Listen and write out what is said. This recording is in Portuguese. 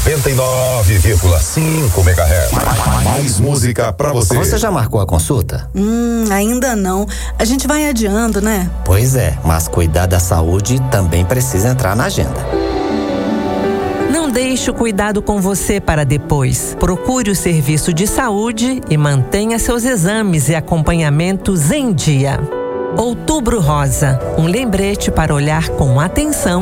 99,5 MHz. Mais música pra você. Você já marcou a consulta? Ainda não. A gente vai adiando, né? Pois é, mas cuidar da saúde também precisa entrar na agenda. Não deixe o cuidado com você para depois. Procure o serviço de saúde e mantenha seus exames e acompanhamentos em dia. Outubro Rosa, um lembrete para olhar com atenção